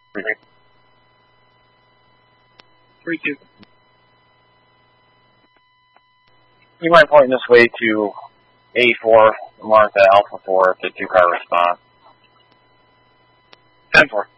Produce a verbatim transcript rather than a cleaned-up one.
Three two. You might point this way to A four, Martha Alpha four, the two car response. ten four.